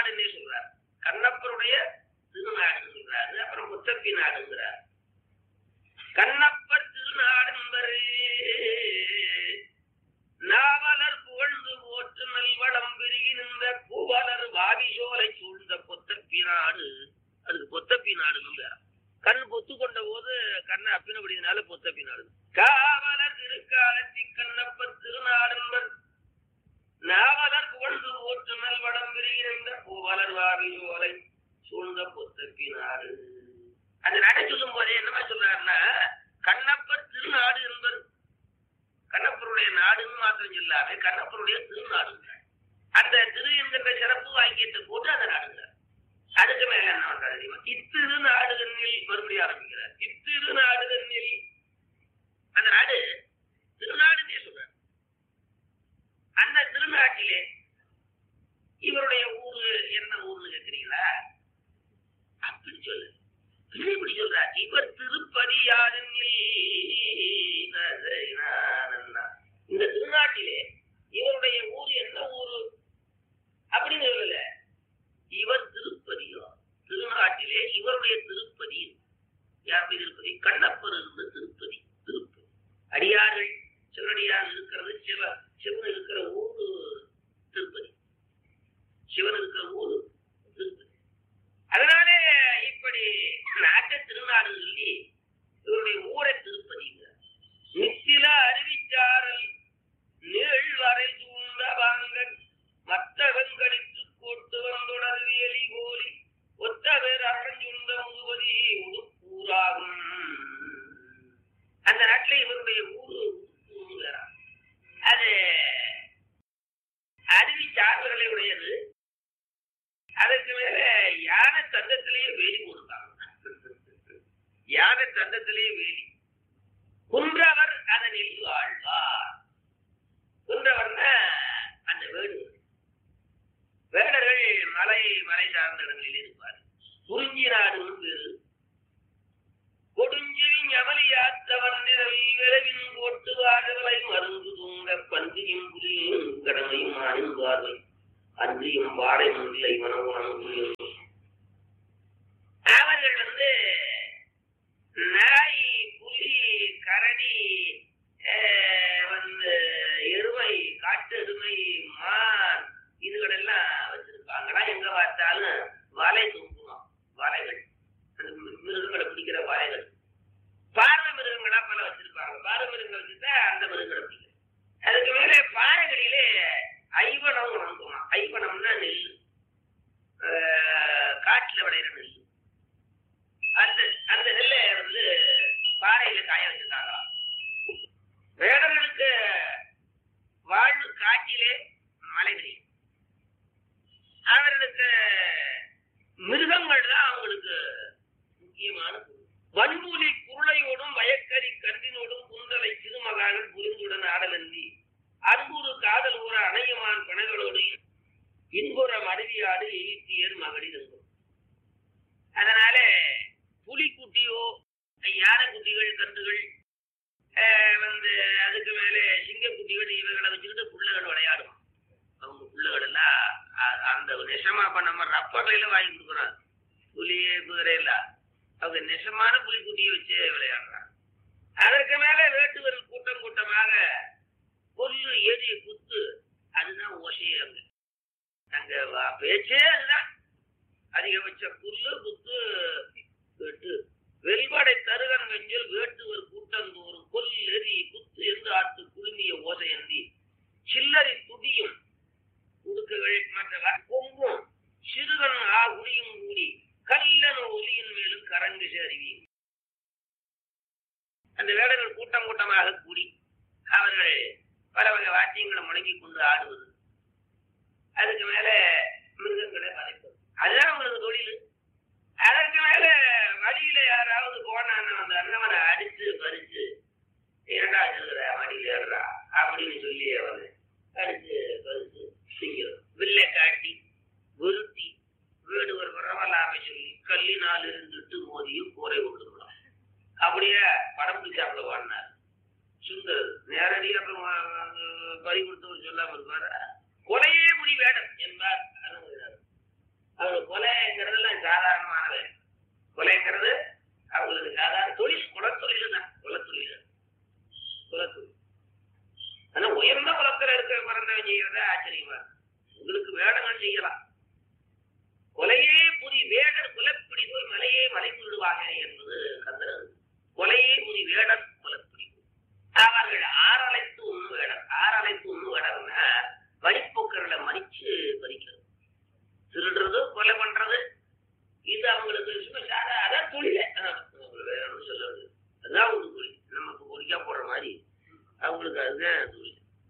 திருநாடுன்னே சொல்றார். கண்ணப்பருடைய திருநாடுன்னு சொல்றாரு. அப்புறம் முத்தப்பி நாடுங்கிறார். கண்ணப்பர் திருநாடும்பரு நாவலர் புகழ்ந்து போற்று நல்வளம் பெருகி நின்ற பூவலர் வாவிசோலை சூழ்ந்த பொத்தப்பி நாடு. அதுக்கு பொத்தப்பி நாடுன்னு பேர். கண் பொத்து கொண்ட போது கண்ணை அப்பினபடினால பொத்தப்பி நாடு. காவலர் திருக்காலத்தின் கண்ணப்பர் திருநாடும்பர் நாவலர் புகழ்ந்து போற்று நல்வளம் பெருகி நின்ற பூவலர் வாவிசோலை சூழ்ந்த பொத்தப்பி நாடு. அந்த நாடை சொல்லும் போதே என்னமா சொல்றாருன்னா, கண்ணப்பர் திருநாடு என்பது கண்ணப்பருடைய நாடுன்னு மாத்திரம் சொல்லாமே கண்ணப்பருடைய திருநாடு. அந்த திரு என்கின்ற சிறப்பு வாக்கியத்தை போட்டு அந்த நாடுங்க. அதுக்கு மேல என்ன பண்றாரு தெரியுமா? இத்திரு நாடுகளில் மறுபடியும் ஆரம்பிக்கிறார். இத்திரு நாடுகளில் அந்த நாடு திருநாடுன்னே சொல்றாரு. அந்த திருநாட்டிலே இவருடைய ஊரு என்ன ஊர்னு கேட்கிறீங்களா? அப்படி சொல்லு. இப்படி சொல்றார். இவர் திருப்பதியாரின் இந்த திருநாட்டிலே இவருடைய ஊர் என்ன ஊரு அப்படின்னு சொல்லல. இவர் திருப்பதியோ திருநாட்டிலே இவருடைய திருப்பதி. யாருடைய திருப்பதி? கண்ணப்பர் இருந்த திருப்பதி. திருப்பதி அடியார்கள் சிவனடியார் இருக்கிறது. சிவன் இருக்கிற ஊரு திருப்பதி. சிவன் இருக்கிற ஊரு திருப்பதி. அதனாலே இப்படி நாட்ட திருநாடு சொல்லி இவருடைய ஊரை திருப்பதிங்க. நித்தில அறிவிச்சாரல் நீள் வரை சூழ்ந்த வாங்கல் மற்றவன் கழித்து போட்டு வந்துணர்வு எலி கோலி ஒத்த பேர் அறஞ்சுண்ட முழுவதி உடுப்பூராகும். அந்த நாட்டில் இவருடைய ஊரு அது அறிவிச்சார்களை உடையது. அதற்கு மேல யானை தந்தத்திலேயே வேலி போடுறாங்க. யானை தந்தத்திலேயே வேலி. குன்றவர் அதனில் வாழ்வார். குன்றவர்னா அந்த வேடு. வேடர்கள் மலை சார்ந்த இடங்களில் இருப்பார். குறிஞ்சி நாடுன்னு பேரு. கொடுஞ்சிவின் அமளியாத்தவன் விரைவின் போட்டு வாழலை மருந்து தூங்க பன்றியும் புலியும் கடமையும் ஆழ்வார்வை அன்றியும் வாடை முல்லை மனமும். அவர்கள் நாய், புலி, கரடி, எருமை, காட்டு எருமை, மான் இதுகளெல்லாம் வச்சிருப்பாங்களா. எங்க பார்த்தாலும் வலை தூக்குவோம். வலைகள், மிருகங்களை பிடிக்கிற வலைகள். பார்வை மிருகங்களா பல வச்சிருப்பாங்க. பார்வை மிருகங்கள் வச்சுட்டா அந்த மிருகங்களை பிடிக்கும். அதுக்கு மேலே பாறைகளிலே ஐவனம் உணங்குமா. ஐவனம்னா நெல், காட்டுல விளையிற நெல். அந்த நெல்லை பாறையில காய வச்சிருக்காங்க. வேடர்களுக்கு வாழ்வு காட்டிலே மலைகளில். அவர்களுக்கு மிருகங்கள் தான் அவங்களுக்கு முக்கியமான பொருள். வன்புலி குருளையோடும் வயக்கறி கன்றினோடும் குந்தலை சிறுமகாகள் புரிந்துடன் ஆடலந்தி அன்புறு காதல் ஊற அணையமான் பனைகளோடு இன்புறம் அருவியாடு ஈட்டியர் மகளிர் என்றும். அதனால புலிக்குட்டியோ யானை குட்டிகள் கன்றுகள் அதுக்கு மேலே சிங்கக்குட்டிகள் இவைகளை வச்சுக்கிட்டு புள்ளைகள் விளையாடும். அவங்க புள்ளைகள் எல்லாம் அந்த நெசமா நம்ம ரப்பர்ல வாங்கி கொடுக்குறாங்க. புலியே குதிரையில அவங்க நெசமான புலிக்குட்டியை வச்சு விளையாடுறாங்க. அதற்கு மேல வேட்டுவர்கள் கூட்டம் கூட்டமாக பொல்லு எரி குத்து, அதுதான் ஓசையே. அங்க பேச்சே அதுதான். அதிகபட்ச புல்லு குத்து வேட்டு வெல்வடை தருகன் வெஞ்சல் வேட்டுவர் கூட்டந்தோறும் கொல் எரி குத்து என்று ஆட்டு குழுமிய ஓசையந்தி சில்லறி துடியும் உடுக்குகள் மற்ற கொம்பும் சிறுகன் குடியும் கூடி கல்லன் ஒலியின் மேலும் கரங்கு சேருவியும். அந்த வேடர்கள் கூட்டம் கூட்டமாக கூடி அவர்கள் பல வகை வாத்தியங்களை முழங்கி கொண்டு ஆடுவது. அதுக்கு மேல மிருகங்களை வளைப்பது. அதுதான் அவங்களுக்கு தொழில். அதற்கு மேல வழியில யாராவது போனான்னு அந்த அண்ணவனை அடிச்சு பறிச்சு இரண்டா சொல்லுற வழியில ஏறா அப்படின்னு சொல்லி அவனை அடிச்சு பறிச்சு செய்யணும். வில்லை காட்டி விருத்தி வேடுவர் வரவலாமை சொல்லி கல்லினால் இருந்துட்டு மோதியும் கூரை விட்டுக்கலாம். அப்படியே படம் பிடிச்சாப்புல வாடினார் சுந்தர். நேரடியா பறி கொடுத்தவர் சொல்லாம இருப்பாரு. கொலையே முடி வேடம் என்பார் அனுமதினார். அவங்களுக்கு கொலைங்கிறதுலாம் சாதாரணமானது. கொலைங்கிறது அவங்களுக்கு சாதாரண தொழில், குலத்தொழில் தான். குலத்தொழில் ஆனா உயர்ந்த குலத்துல இருக்கிற பிறந்தவன் செய்யறத ஆச்சரியமா உங்களுக்கு வேடங்கள் செய்யலாம். கொலையே புரி வேடர் குலப்பிடி போய் மலையே மலைக்கு விடுவாங்க என்பது கந்தனது. கொலையே புரி வேடர் குலப்பிடி அவர்கள் ஆறலைத்து உண்ணு வேடர். ஆறலைத்து உண்ணு வேடர்னா வழிப்போக்கர்களை மறிச்சு பறிக்கிறது, திருடுறது, கொலை பண்றது. இது அவங்களுக்கு அதான் தொழில வேணும்னு சொல்லுறது. அதுதான் ஒரு தொழில். நமக்கு பொறிக்கா போடுற மாதிரி அவங்களுக்கு அதுதான் தொழில்.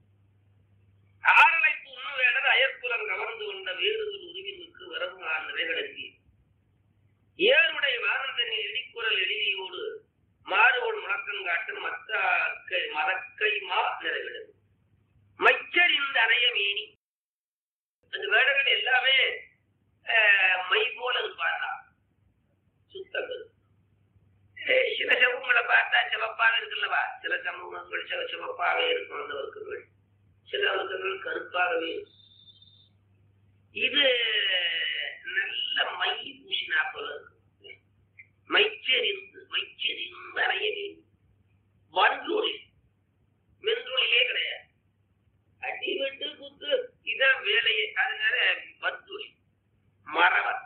ஆறலைத்து உண்ணு வேடர் அயற்குலம் கவர்ந்து கொண்ட வேறுதல் உருவினுக்கு வரவு நிறைகளுக்கு ஏருடைய வானந்தனில் இடிக்குறல் எளிதியோடு மாறுவோடு முழக்கம் காட்டு மதக்கை மா நிறைவிடும் மைச்சரிந்த அணைய மேனி. அந்த வேடங்கள் எல்லாமே மை போல இருப்பாரா, சுத்தங்கள். சில சமூகங்களை பார்த்தா சிவப்பாக இருக்குல்லவா, சில சமூகங்கள் சிவப்பாகவே இருக்கும். அந்த வர்க்கங்கள் சில வர்க்கங்கள் கருப்பாகவே இருக்கும். இது நல்ல மை பூசினா போல இருக்கு. மைச்செறிந்து அணையவே வன்றுளில் மென்றுளிலே கிடையாது. அடிவெட்டு குத்து இதான் வேலையே. அதனால வன்றுளி மறவர்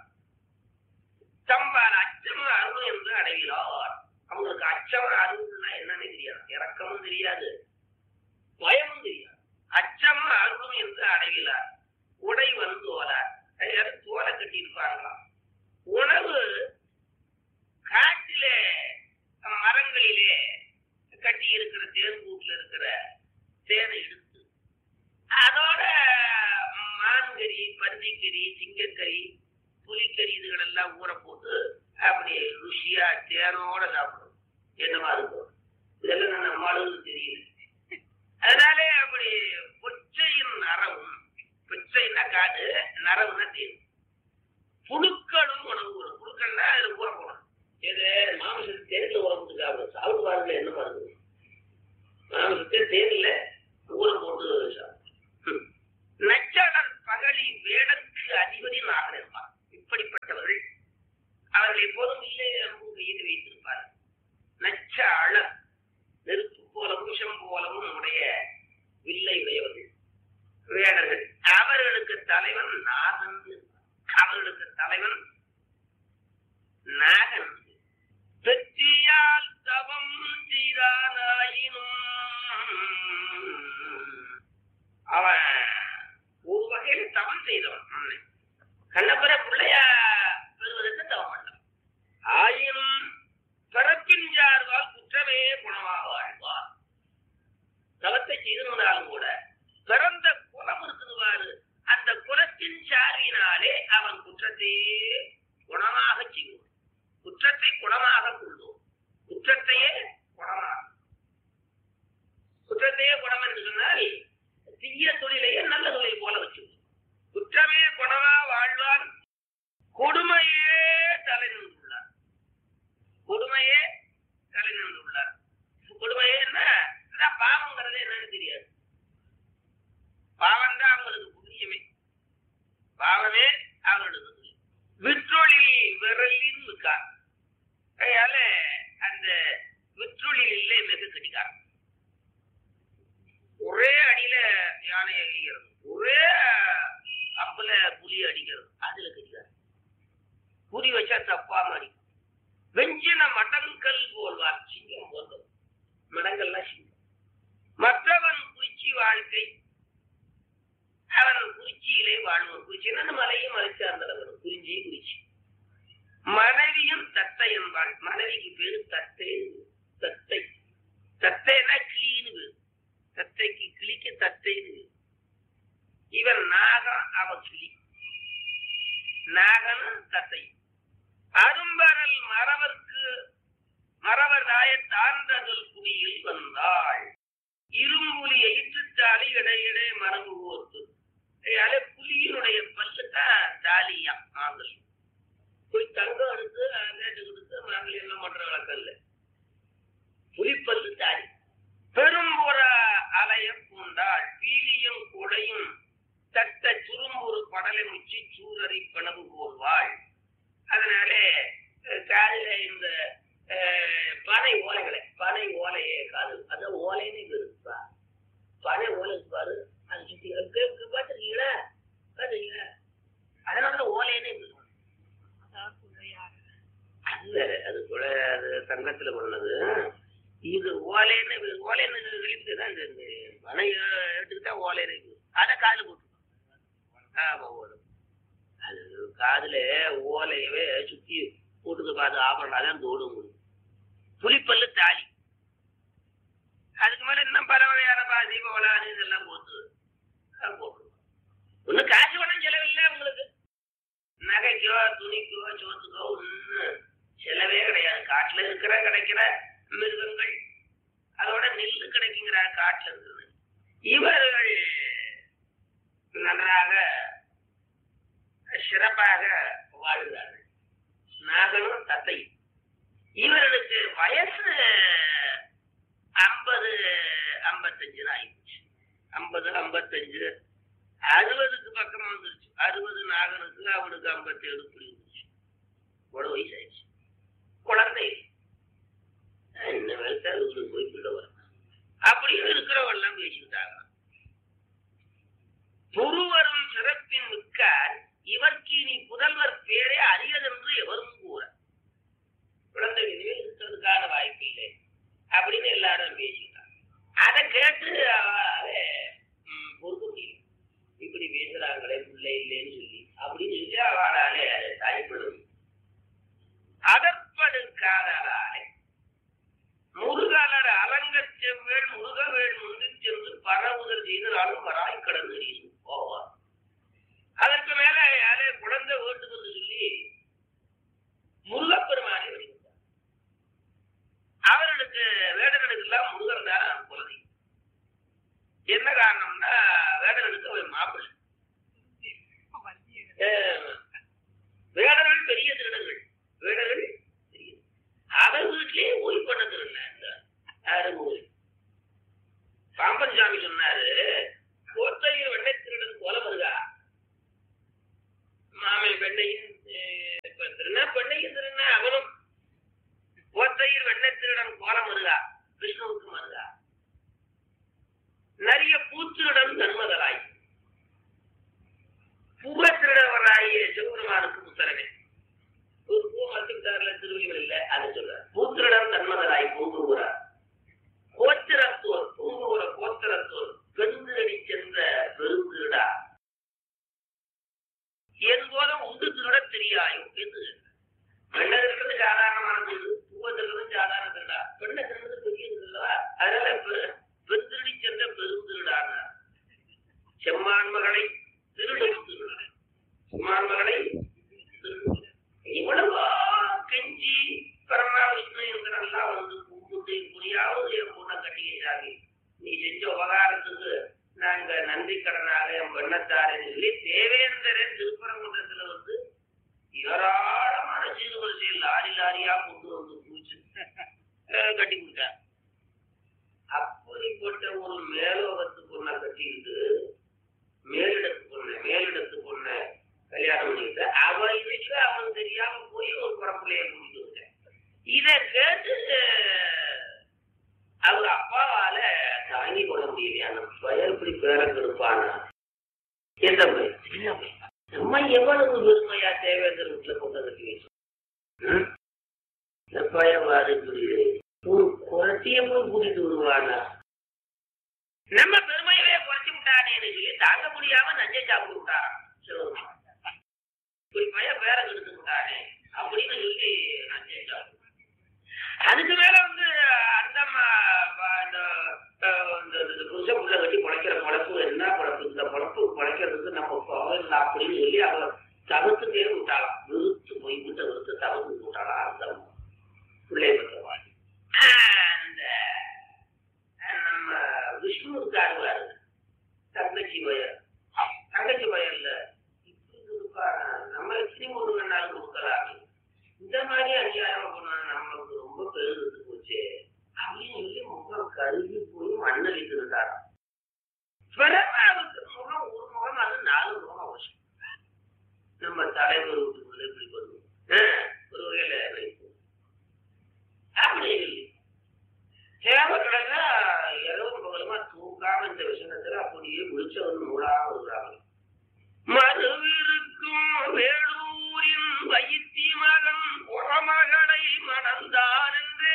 தம்பால் அச்சமும் அருளும் என்று அடைகிறார். அவங்களுக்கு அச்சமும் அருள்னா என்னன்னு தெரியாது, இறக்கமும் தெரியாது, பயமும் தெரியாது. அச்சமும் அருளும் என்று அடைகிறார். உடை தோலார், தோலை கட்டி இருப்பாங்களாம். உணவு காட்டிலே மரங்களிலே கட்டி இருக்கிற தேன் கூட்டுல இருக்கிற தேனை எடுத்து அதோட மான்கறி, பன்றிக்கறி, சிங்கக்கறி, புலிக்கறி இதுகள் எல்லாம் ஊற போட்டு அப்படி ருசியா தேனோட சாப்பிடும். என்னவா இருக்கும் இதெல்லாம் நம்ம ஆளுகளுக்கு தெரியல. அதனாலே அப்படி பொச்சையின் நரவும், பொச்சைன்னா காடு, நரவுன்னா தேன், புழுக்களும் உணவு வரும். புழுக்கள்னா அதுல ஊற போடணும். இது மாமிசத்தை தேனில் ஊற போட்டு சாப்பிடும். சாப்பிட்டு பாருங்க என்ன பாருங்க, மாமிசத்தை தேனில் ஊற போட்டு சாப்பிடும். நச்சாளர் பகலி வேடற்கு அதிபதி நாகர் இருப்பார். இப்படிப்பட்டவர்கள் அவர்கள் எப்போதும் இல்லை அம்பு கையில் வைத்திருப்பார். நச்சாளர் நெருப்பு போலவும் விஷம் போலவும் உடைய வில்லை உடையவர்கள் வேடர்கள். அவர்களுக்கு தலைவன் நாகன். அவர்களுக்கு தலைவன் நாகன். வெற்றியால் தவம் செய்தானாயினும் அவன் ஒரு வகையில் தவம் செய்தவன். கண்ணபுர பிள்ளையா பெறுவதற்கு தவம் பண்ணான். ஆயினும் பிறப்பின் யார்வால் குற்றமே குணமாக வாழ்வார். தவத்தை செய்திருந்தாலும் கூட பிறந்த குலம் இருக்குதுவாரு, அந்த குலத்தின் சார்பினாலே அவன் குற்றத்தையே குணமாக செய்வோம். குற்றத்தை குணமாக கொள்வோம். குற்றத்தையே குணம் என்று சொன்னால் தீய தொழிலையே நல்ல தொழில் போல வச்சுக்கணும். குற்றமே குணமா வாழ்வான், கொடுமையே தலை நின்றுள்ளார். கொடுமையே தலை நின்றுள்ளார். கொடுமையே என்ன பாவங்கிறது என்னன்னு தெரியாது. பாவம் தான் அவங்களுக்கு புண்ணியமே. பாவமே அவர்களுக்கு விற்றொழில் விரலின் மிக்கார். அதனால அந்த விற்றொழிலே மிக கடிகாரம். ஒரே அடியில யானை அடிக்கிறது, ஒரே அம்புல புலி அடிக்கிறது, அதுல கடிகாரம். புலி வச்சா தப்பா மாறி வெஞ்சின மடங்கல் போல்வார். சிங்கம் போல்வது மடங்கள்லாம் சிங்கம். மற்றவன் குறிச்சி வாழ்க்கை, அவன் குறிச்சியிலே வாழ்வான். குறிச்சின்னு மலையும் மலை சார்ந்தவன். குறிஞ்சி குறிச்சி. மனைவியும் தத்தை என்பாள். மனைவிக்கு பேரு தத்தை. தத்தை தத்தைனா கிளின்னு பேரு. தத்தைக்கு கிளிக்கு தத்தைன்னு. இவன் நாகம், அவன் கிளி. நாகனும் தத்தை. அரும்பரல் மறவர் தாய தாழ்ந்ததல் குடியில் வந்தாள். இரும்புலி எயிற்றுத்தாலி இடையிடை மரபு கோர்த்து. புலியினுடைய பல்லுதான் தாலியா. மாங்கல் போய் தங்கம் எடுத்து ரேட்டு கொடுத்து மாங்கல் எல்லாம் பண்ற வழக்கம் இல்லை. புலிப்பல்லு தாலி. பெரும்புற அலைய பூண்டாள். பீலியும் கொடையும் தட்ட சுரும்புரு படலை முச்சி சூரரை பணவு போல்வாள். அதனாலே காதுல இந்த பனை ஓலையே காது, அதான் ஓலைன்னு இருப்பா. பனை ஓலை பாரு, அது சுத்தி பார்த்துருக்கீங்களா? பாத்துருக்கீங்களா? அதனால ஓலைன்னு அல்ல, அது கூட அது தங்கத்துல பண்ணது. இது ஓலைன்னு தான் இந்த பனை எடுத்துக்கிட்டா ஓலைன்னு அதை காது போட்டு அது காதுல ஓலையவே சுத்தி போட்டுக்க பார்த்து ஆபரணாதான் தோடும். புலிப்பல்லு தாலி, அதுக்கு மேல இன்னும் பல வகையான தீபவளாது இதெல்லாம் போட்டு ஒன்னும் காசு பணம் செலவில்லை உங்களுக்கு. நகைக்கோ துணிக்கோ சோத்துக்கோ ஒன்னும் செலவே கிடையாது. காட்டுல கிடைக்கிற மிருகங்கள், அதோட நெல்லு கிடைக்குங்கிற காட்டுல இருக்குது. இவர்கள் நன்றாக சிறப்பாக வாழ்கிறார்கள், நாகனும் தத்தை. இவர்களுக்கு வயசு 50-55 ஆயிடுச்சு. 50-55 60க்கு பக்கம் வந்துருச்சு. 60 நாகனுக்கு, அவனுக்கு 57 புரிஞ்சிருச்சு. இவ்வளவு வயசு ஆயிடுச்சு. குழந்தை என்ன வேலை போய் பிள்ளை அப்படின்னு இருக்கிறவெல்லாம் பேசிக்கிட்டாங்க. புருவரும் சிறப்பின் மிக்கார் இவர்க்கு இனி புதல்வர் பேரே அரியதென்று எவரும் கூற. குழந்தை இருக்கிறதுக்கான வாய்ப்பு இல்லை அப்படின்னு எல்லாரும் பேசிக்கிட்டாங்க. அதை கேட்டு பொறுக்க முடியும். இப்படி பேசுறாங்களே பிள்ளை இல்லைன்னு சொல்லி அப்படின்னு சொல்லி அவளாலே அதை தனிப்படும். அதற்படுக்காதாலே முருகலர் அலங்க செவ்வேள் முருகவேள் முந்து சென்று பரவுதல் செய்தாலும் வராய் கடந்து போவார். அதற்கு மேல யாரே குழந்தை வேண்டுவது சொல்லி முருகப்பெருமானை வழிபட்டார். அவர்களுக்கு வேடர்களுக்கு எல்லாம் முருகன் தான் குழந்தை. என்ன காரணம்னா வேடர்களுக்கு அவர் மாப்பிள்ளை. வேடர்கள் பெரிய திருடர்கள், வேடர்கள் பெரிய. அவர் வீட்டிலேயே ஓய்வு பண்ணது பாம்பன் சாமி சொன்னாரு, கோத்தையில் வெண்ணை திருடன் கோலம் வருகா, மாமே பெண்ணையும் பெண்ணையும் திருநா அவனும் கோத்தையில் வெண்ணை திருடன் கோலம் வருகா, விஷ்ணுவுக்கு வருகா. நிறைய பூத்திருடன் தன்மதராய், புக திருடவராய் சிவபெருமானுக்கு புத்தரவே. ஒரு பூ மறுத்துக்கிட்டார்ல திருவிழிகள் இல்ல, அதை சொல்றார். பூத்திருடன் தன்மதராய் பூங்குகிறார். கோத்திரத்தோர் பூங்குற கோத்திரத்தோர் பெருந்திரடி சென்ற பெருந்திருடா என்போதும் உண்டு திருட தெரியாயும் என்று. பெண்ணை இருக்கிறது சாதாரணமான திருடு, பூவை திருடுறது சாதாரண திருடா, பெண்ணை திருடுறது பெரிய திருடா. அதனால பெருந்திரடி சென்ற பெருந்திருடான செம்மான்மகளை திருடும் திருட, செம்மான்மகளை இவ்வளவோ கெஞ்சி பரமா விஷ்ணு என்கிறெல்லாம் வந்து கூப்பிட்டு புரியாவது என் பொண்ணை கட்டிக்கிறாங்க, நீ செஞ்ச உபகாரத்துக்கு நாங்க நன்றி கடனாக என் பெண்ணத்தாரன்னு சொல்லி தேவேந்திரன் திருப்பரங்குன்றத்துல வந்து ஏராளமான சீர்வரிசையில் லாரி லாரியா கொண்டு வந்து பூச்சி கட்டி கொடுத்தார். அப்படிப்பட்ட ஒரு மேலோகத்து பொண்ணை கட்டிக்கிட்டு மேலிடத்து பொண்ணை கல்யாணம் பண்ணிக்கிட்டு அவன் இதுக்கு அவனுக்கு தெரியாம போய் ஒரு குழப்பிள்ளைய கூட்டிட்டு வந்தேன். இதை கேட்டு அவர் அப்பாவால தாங்கி கொள்ள முடியலையா, நம்ம பையன் இப்படி பேரம் கெடுப்பானா, எந்த பையன் சின்ன பையன் நம்ம எவ்வளவு பெருமையா தேவேந்திர வீட்டுல கொண்டு கட்டி வச்சோம். இந்த பையன் வாது இப்படி ஒரு குறைச்சிய போய் கூட்டிட்டு வருவானா, நம்ம பெருமையவே குறைச்சி விட்டானேன்னு சொல்லி தாங்க முடியாம நஞ்சை சாப்பிட்டு விட்டாராம் சிவபெருமான். இப்படி பையன் பேரம் கெடுத்து விட்டானே அப்படின்னு சொல்லி நஞ்சை சாப்பிட்டு. அதுக்கு மேல வந்து அந்த புதுசா புள்ள கட்டி குழைக்கிற குழப்பு என்ன குழப்பு, இந்த குழப்பு குழைக்கிறதுக்கு நம்ம போகல அப்படின்னு சொல்லி அவளை தவிர்த்துட்டே விட்டாளாம். வெறுத்து போய் விட்ட வெறுத்து தவிர்த்து விட்டாளாம் அந்த பிள்ளை பத்திரவாள். அந்த நம்ம விஷ்ணு இருக்காரு தங்கச்சி வயல்ல இப்படி கொடுப்பாங்க, நம்ம எத்தனை முருகன்னாலும் கொடுக்கலாம். இந்த மாதிரி அநியாயம் பண்ண நம்மளுக்கு ரொம்ப பெருது போச்சு அப்படின்னு சொல்லி முகம் கருகி போய் மண்ணளித்து இருந்தாராம். பிறகு முகம் ஒரு முகம், அது 4 முகம் அவசியம். நம்ம தலைவர் வீட்டுக்குள்ள இப்படி பண்ணுவோம். ஒரு வகையில அப்படி சேவை கிடந்தா இரவு பகலமா தூக்காம இந்த விஷயத்துல அப்படியே விழிச்சவன் நூலாக வருகிறாங்க. மறுவிருக்கும் வேலூரின் வைத்தி மகன் உறமகளை மணந்தான் என்றே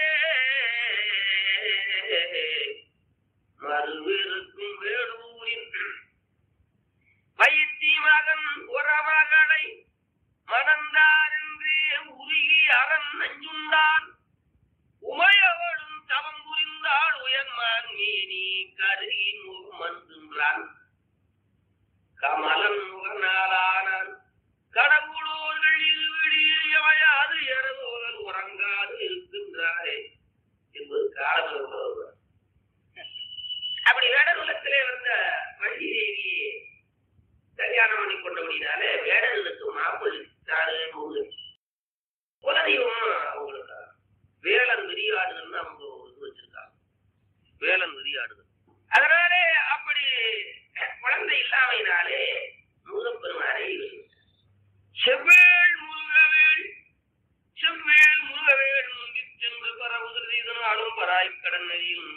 மறுவிருக்கும் வேலூரின் வைத்தி மகன் உறமகளை மணந்தான் என்றே உருகி அரண் நஞ்சுண்டான் உமையவளும் தவம் புரிந்தாள் உயர்மான் மீனி கருகி முகமன்றான் கமலன் முகநாளானான் கடவுளோர்கள் இருவிடியாது இரவுகள் உறங்காது இருக்கின்றாரே என்பது காலங்கள். அப்படி வேடகுலத்திலே வந்த வள்ளி தேவியை கல்யாணம் பண்ணி கொண்டபடினாலே வேடர்களுக்கு மாப்பிள்ளாரு குலதெய்வம் அவங்களுக்கு வேலன் விரியாடுதல்னு அவங்க இது வச்சிருக்காங்க. வேலன் விரியாடுதல். அதனாலே அப்படி குழந்தை இல்லாமையினாலே முருகப்பெருமானை செவ்வேள் முருகவேள் செவ்வேள் முருகவேள் முந்தி சென்று பரவுதல் செய்தனாலும் பராய்க்கடன் நெறியில்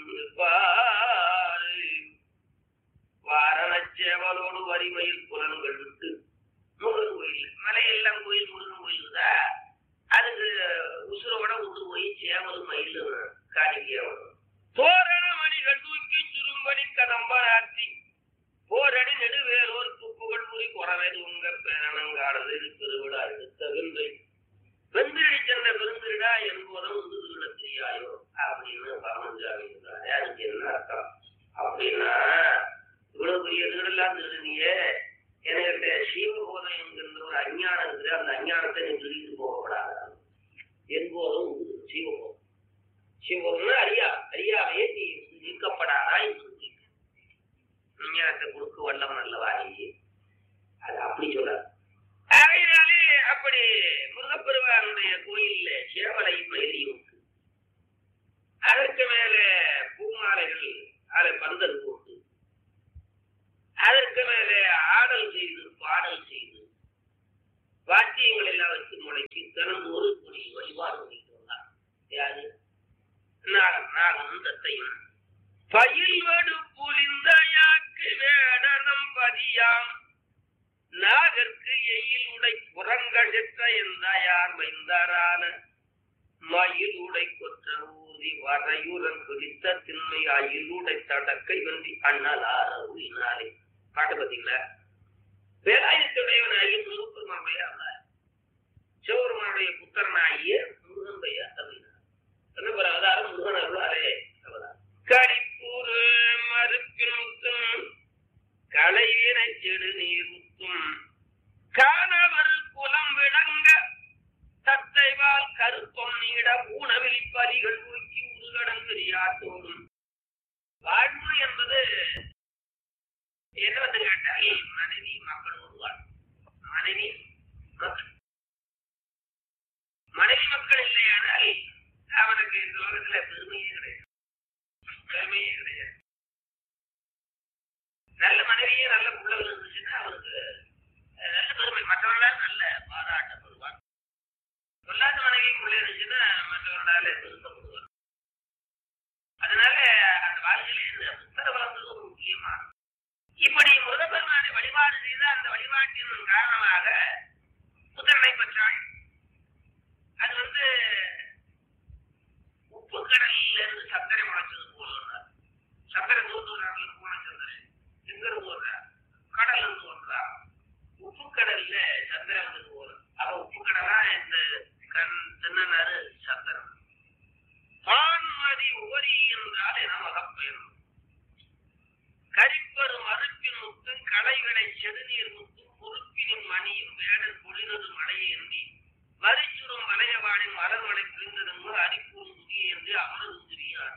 வாரணச்சேவலோடு வரிமையில் புலன்கள் விட்டு முருகன் கோயில் மலையெல்லாம் கோயில் முருகன் கோயிலுதா அதுக்கு உசுரோட விட்டு போய் சேவலும் மயிலும் காணிக்கையாவணும். தோரண மணிகள் தூக்கி சுரும்படி கடம்பராட்சி போரடி நெடுவேலோர் துப்புகள் முறி குறவேது உங்க பேரணங்காடுது இது பெருவிழா எடுத்தகின்ற வெந்திரடி சென்ற பெருந்திருடா என்பதும் வந்து திருட தெரியாயோ அப்படின்னு பரமஞ்சாமி சொல்றாரு. அதுக்கு என்ன அர்த்தம் அப்படின்னா இவ்வளவு பெரிய திருடெல்லாம் திருடுனிய என்கிட்ட சீவபோதம் என்கின்ற ஒரு அஞ்ஞானம் இருக்குது. அந்த அஞ்ஞானத்தை நீ திருடிட்டு போகப்படாது என்பதும் சீவபோதம். சிவபோதம்னா அறியாமையே நீ நீக்கப்படாதா என்று விஞ்ஞானத்தை கொடுக்க வல்லம் நல்லவாயி அது அப்படி சொல்றாரு. ஆகையினாலே அப்படி முருகப்பெருமானுடைய கோயில்ல சேவலை மயிலையும் அதற்கு மேல பூமாலைகள் அதை பந்தல் போட்டு அதற்கு மேல ஆடல் செய்து பாடல் செய்து வாத்தியங்கள் எல்லாம் வச்சு முளைச்சி திறந்து ஒரு கொடி வழிபாடு பண்ணிட்டு வந்தார். யாரு? நாகனும் தத்தையும் பயில்வடு புலிந்த யாக்கு வேடனம் பதியாம் நாகற்கு எயில் உடை புறங்கள் செற்ற எந்த யார் மைந்தாரான மயில் உடை கொற்ற ஊதி வரையுடன் குறித்த திண்மை அயில் உடை தடக்கை வென்றி அண்ணலாரினாலே பாட்டு பார்த்தீங்களா? வேலாயுத்துடையவனாகிய முருகப்பெருமானுடைய சிவபெருமானுடைய புத்திரனாகிய முருகன் பெயர் அப்படின்னா என்ன பெற அவதாரம் முருகன் அருளாலே அவதாரம். கடிப்பூரு மறுப்பின் முத்தும் களைவினை செடு நீர் முத்தும் காணவர் குலம் விளங்க தத்தைவால் கருப்பம் நீட ஊனவிழி பலிகள் தூக்கி உருகடங்கிறியாட்டோடும். வாழ்வு என்பது என்னவென்று கேட்டால் மனைவி மக்கள் ஒருவாள். மனைவி மக்கள் இல்லையானால் அவனுக்கு இந்த உலகத்துல பெருமையே கிடையாது. பெருமையே கிடையாது. நல்ல மனைவியே நல்ல புள்ளகள் இருந்துச்சுன்னா அவனுக்கு நல்ல பெருமை, மற்றவர்களால் நல்ல பாராட்டப்படுவான். சொல்லாத மனைவியும் பிள்ளை இருந்துச்சுன்னா மற்றவர்களால பெருமைப்படுவார். அதனால அந்த வாழ்க்கையில இந்த புத்தர வளர்ந்தது ஒரு முக்கியமான. இப்படி முருகப்பெருமானை வழிபாடு செய்த அந்த வழிபாட்டின் காரணமாக புத்திரனை பெற்றாள். அது உப்பு கடலில் இருந்து சர்க்கரை முளைச்சது போல சர்க்கரை தூத்துறாங்க போன சந்திரன் எங்கிருந்து வர்றார்? கடல் இருந்து வர்றா. உப்பு கடல்ல சந்திரன் வந்தது போல. அவ உப்பு கடலா இந்த தின்னாரு சந்திரன். பான்மதி ஓரி என்றால் என மகப்பெயரும் கரிப்பரு மறுப்பின் முத்தும் களைவினை செடுநீர் முத்தும் பொறுப்பினின் மணியும் வேடல் பொழினது மழையை எண்ணி மறிச்சுடும் வளையவானின் மலர்வளை புரிந்ததும் அரிப்பூரும் துணியை என்று அவரது துரியார்.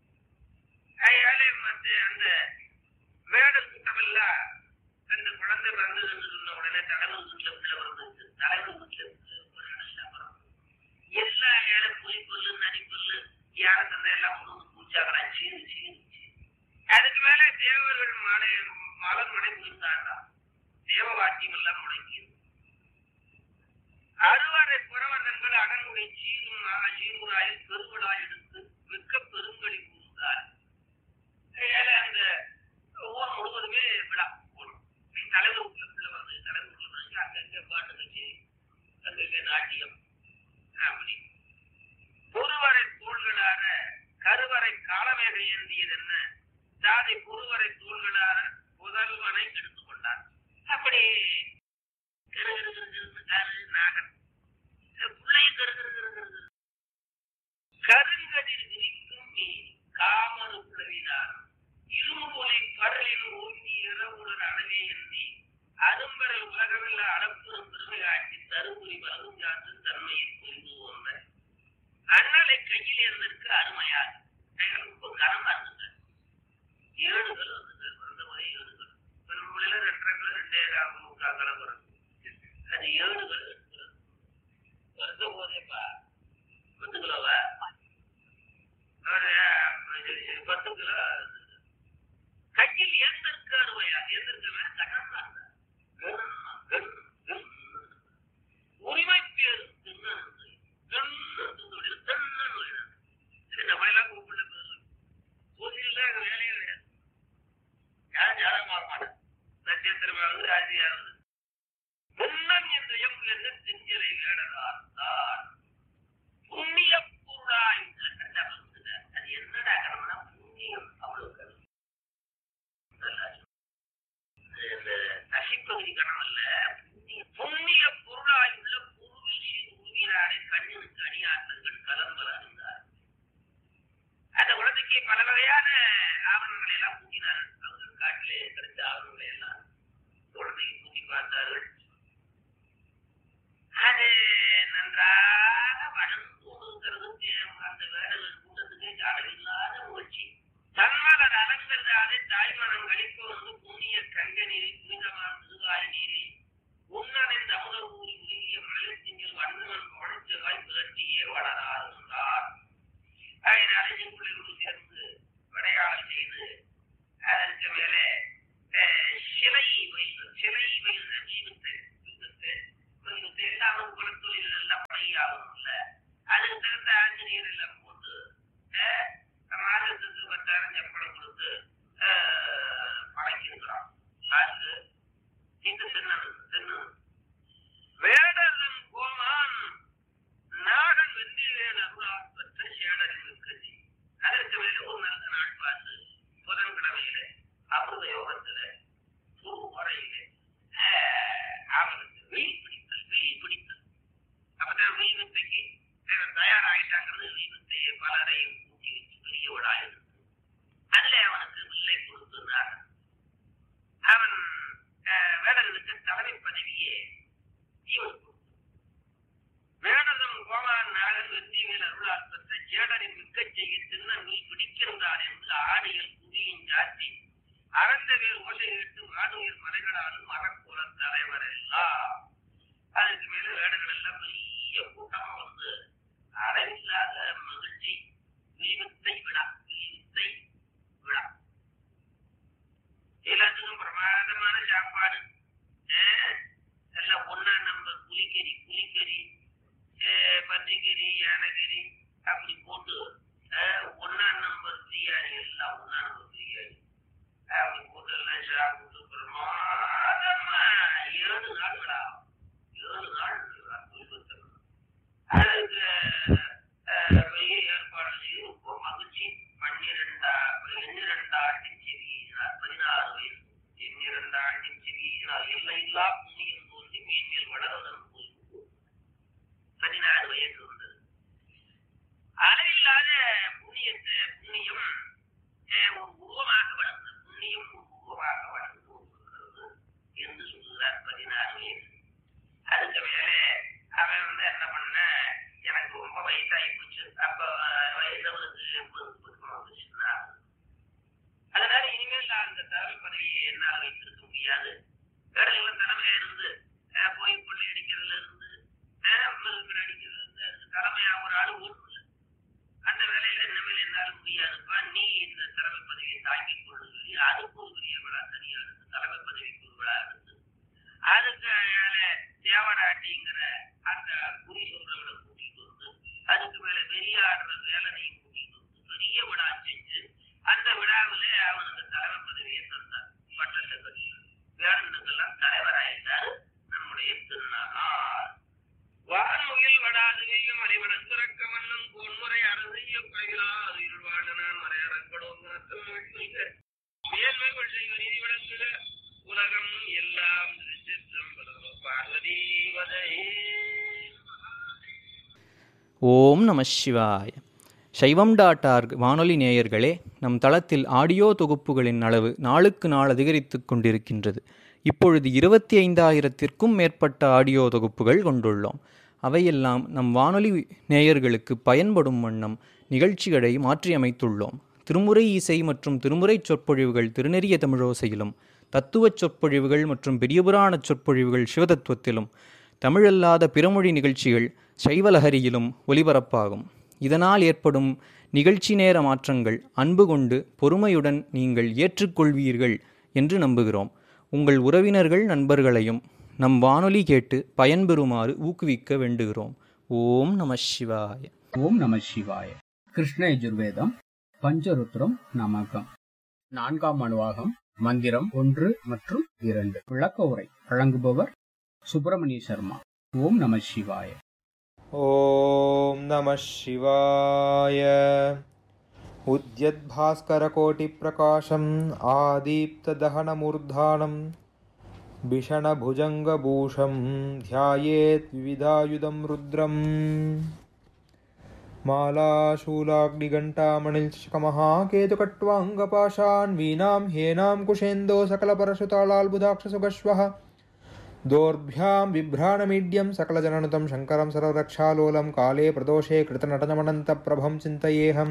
அந்த வேடல் கூட்டமில்ல அந்த குழந்தை பிறந்தது என்று சொன்ன உடனே தலைவர் வீட்டுல பிள்ளை பிறந்துச்சு. தலைவர் வீட்டுல எல்லா ஏழை புலிப்பொல்லு நடிப்பொல்லு யார தந்தை எல்லாம் பூச்சாங்களா சீருச்சு. அதுக்கு மேல தேவர்கள் மலர் மழை புரிந்தாண்டா. தேவ வாக்கியம் எல்லாம் முடங்கியது. அறுவரை புறவர்கள் அடனுடைய சீருராயில் பெருவிழா எடுத்து மிக்க பெருங்கழி கூர்ந்தார். அந்த ஊர் முழுவதுமே விழா போடும். தலைவருக்குள்ள பிள்ளை வந்து தலைவருக்குள்ள வந்து அங்கங்க பாட்டு கட்சி, அங்கங்க நாட்டியம், அப்படி பொறுவரை தோள்களான கருவறை காலமேகை ஏந்தியது என்ன ஜாதி பொறுவரை தோள்களான முதல்வனை எடுத்துக் கொண்டார். அப்படி நாகன் பிள்ளையும் கருங்கதிர் விரிக்கும் காமரு பிளவினார் இருமுலை கடலில் ஓங்கி இரவுடன் அளவே எந்தி அரும்பரை உலகமில்ல அளப்பெரும் பெருமை ஆட்சி தருமுறை வலகுஞ்சாத்து தன்மையை புரிந்து வந்த அண்ணலை கையில் இருந்திருக்கு அருமையாக ரொம்ப கனமா இருந்தது. 7 கல் வந்தது. வந்த முறை 7 கல் பெருமுறையில 2 கலம் வரும். அது 7 கல் வருத போதேப்பா 10 கிலோவா 10 கிலோ கையில் ஏந்திருக்கு அருமையா ஏந்திருக்க கனமா உரிமை பேரு நம்மளெல்லாம் கூப்பிட சூழ்நிலை வேலையே கிடையாது. யாரும் ஜாதகமா மாட்டேன் நட்சத்திரமாவது ராஜியாவது முன்னம் என்ற எம் என்ன செஞ்சலை வேடலாம் தான் புண்ணிய பொருளாய் அது என்னடா கடமைனா புண்ணியம். அவ்வளவு நசிப்பகுதி கணம் அல்ல புண்ணிய பொருளாய் உள்ள பொருள் உருவினாரை கண்ணினுக்கு அணியாற்றங்கள் கலம்பல இருந்தார். அந்த குழந்தைக்கு பல வகையான ஆவணங்களை எல்லாம் பூட்டினார்கள். அவர்கள் காட்டிலே கிடைச்ச ஆவணங்களை எல்லாம் குழந்தைக்கு பூட்டி பார்த்தார்கள். அது நன்றாக வளர்ந்து கொடுக்கிறது. அந்த வேடர்கள் கூட்டத்துக்கு அளவில்லாத முயற்சி தன்மலர் அலங்கரிதாதை தாய்மனம் கழிப்பு வந்து புண்ணிய கங்க நீரில் புனிதமான திருவாய் நீரில் உன்னனின் அமுத ஊறி உருகிய மலைத்திங்கள் வண்ணன் குழந்தைவாய் புரட்டியே வளராறுகிறார். அதனால சிங்குள்ளோடு சேர்ந்து விளையாடல் செய்து அதற்கு மேலே சிலை வைத்த ஜீவத்தை எல்லாம் குலத்தொழில் எல்லாம் பணியாகும் இல்ல அதுக்கு தகுந்த ஆஞ்சநேயர் எல்லாம் போட்டு மாதத்துக்கு 10,000 சம்பளம் கொடுத்து பழக்கிருக்கிறான். அது இந்த தென்னு வேடரன் கோமான் நாகன் வெந்திவேல் அருளால் பெற்ற சேடரின் கட்சி. அதற்கு மேலே ஒரு நல்ல நாள் பார்த்து புதன்கிழமையில அமிர்த யோகத்துல முறையிலே அவனுக்கு வெயில் பிடித்தல் அப்பதான் வெயில் வித்தைக்கு தயாராகிட்டாங்கிறது வெயில் வித்தையை பலரையும் கூட்டி வச்சு பெரிய விடாயிருக்கு. அதுல அவனுக்கு வில்லை கொடுத்துனார். அவன் வேடர்களுக்கு தலைமை பதவியே இவன் வேடனும் கோமான் நாகன் வெற்றிவேல் அருளால் பெற்ற சேடரின் மிக்க செய்ய திண்ணங்கள் பிடிக்கின்றான் என்று ஆடியல் குடியும் ஜாத்தி அறந்த வேறு ஓசை கேட்டு மாடுயிர் மலைகளாலும் மரக்குல தலைவர் எல்லாம். அதுக்கு மேல வேடர்கள் எல்லாம் பெரிய கூட்டமா வந்து அளவில்லாத மகிழ்ச்சி விழிவித்தை விழா எல்லாத்துக்கும் பிரமாதமான சாப்பாடு எல்லாம் ஒன்னா நம்ம புலிக்கறி பன்றிக்கறி யானைக்கறி அப்படி போட்டு ஒன்னா நம்பர் பிரியாணி எல்லாம் ஒன்னா நம்பர் பிரியாணி அப்படி போட்டு எல்லாம் சாப்பிட்டு பிரமாதமா 7 நாள் விழா 7 நாள் அதுக்கு பெரிய ஏற்பாடு செய்து ரொம்ப மகிழ்ச்சி 12 ஆண்டின் செவியினார் 16 வயசு 12 ஆண்டின் செவியினால் எல்லையில்லா புண்ணியம் தோன்றி மேன்மேல் வளர்வதன் போது 16 வயசு வந்தது. அளவில்லாத புண்ணியம் ஒரு உருவமாக வளர்ந்தது. புண்ணியம் ஒரு உருவமாக வளர்ந்து கொண்டிருக்கிறது என்று சொல்லுகிறார். 16 வயசு. அதுக்கு மேலே அவன் வந்து என்ன பண்ண எனக்கு ரொம்ப வயசாகி போச்சு. அப்ப வயசவனுக்கு 80 வந்துச்சுன்னா அதனால இனிமேல் அந்த தலைமை பதவியை என்னால் வைத்திருக்க முடியாது. வேடர்கள் தலைமையா இருந்து போய் கொள்ளை அடிக்கிறதுல இருந்து அடிக்கிறதுல இருந்து அதுக்கு தலைமையா ஒரு ஆளு ஓடுல அந்த வேலையில இனிமேல் என்னால முடியாதுப்பா நீ இந்த தலைமை பதவியை தாங்கிக் கொண்டு சொல்லி அதுக்கு ஒரு பெரிய விழா தனியா இருக்கு. தலைமை பதவிக்கு ஒரு விழா இருக்கு. அதுக்கு தேவராட்டிங்கிற அந்த குறி சொல்றவளை கூட்டிட்டு வந்து அதுக்கு மேல வெளியாடுற வேலனையும் கூட்டிட்டு வந்து பெரிய விழா செஞ்சு அந்த விழாவில அவனுக்கு தலைவர் பதவியை தந்தார். பட்டத்தை கட்டி வேலனுக்கெல்லாம் தலைவராயிட்டார் நம்முடைய திருநாள். வானொலியில் வடாது வெய்யும் மறைவன திறக்க மன்னும் பொன்முறை அரசிய குறைகளாது இருள்வாழனான் மறையறக்கடும் மேன்மைகள் செய்வ நீதி விளங்குக உலகம் எல்லாம் பார்வதீவதை. ஓம் நம சிவாய. சைவம்.org வானொலி நேயர்களே, நம் தளத்தில் ஆடியோ தொகுப்புகளின் அளவு நாளுக்கு நாள் அதிகரித்து கொண்டிருக்கின்றது. இப்பொழுது 25,000த்திற்கும் மேற்பட்ட ஆடியோ தொகுப்புகள் கொண்டுள்ளோம். அவையெல்லாம் நம் வானொலி நேயர்களுக்கு பயன்படும் வண்ணம் நிகழ்ச்சிகளை மாற்றியமைத்துள்ளோம். திருமுறை இசை மற்றும் திருமுறை சொற்பொழிவுகள் திருநெறிய தமிழோசையிலும், தத்துவச் சொற்பொழிவுகள் மற்றும் பெரியபுராண சொற்பொழிவுகள் சிவதத்துவத்திலும், தமிழல்லாத பிறமொழி நிகழ்ச்சிகள் சைவலஹரியிலும் ஒலிபரப்பாகும். இதனால் ஏற்படும் நிகழ்ச்சி நேர மாற்றங்கள் அன்பு கொண்டு பொறுமையுடன் நீங்கள் ஏற்றுக்கொள்வீர்கள் என்று நம்புகிறோம். உங்கள் உறவினர்கள் நண்பர்களையும் நம் வானொலி கேட்டு பயன்பெறுமாறு ஊக்குவிக்க வேண்டுகிறோம். ஓம் நம சிவாய. ஓம் நம சிவாய. கிருஷ்ண யஜுர்வேதம் பஞ்சருத்ரம் நமகம். 4ஆம் அணுவாகம் மந்திரம் 1 மற்றும் 2. விளக்க உரை வழங்குபவர் சுப்பிரமணிய சர்மா. ஓம் நம சிவாய. ஓம் நம சிவாய. உத்யத்பாஸ்கரகோட்டிப்ரகாசம் ஆதீப்ததஹனமூர்தானம் பிஷணபுஜங்கபூஷம் த்யாயேத் விவிதாயுதம் ருத்ரம். மாலாசூலாக்னிகண்டாமணில்ஷகமஹாகேதுகட்வாங்கபாஷான் வீணாம் ஹேனாம் குஷேந்தோ சகலபரசுதாளால்புதாக்ஷசுகஸ்வஹ தோர்பியாம் பிப்ராணமீட்யம் சகலஜனனுதம் சங்கரம் சர்வரக்ஷாலோலம் காலே பிரதோஷே கிருதநடனமனந்தப்ரபம் சிந்தயேஹம்.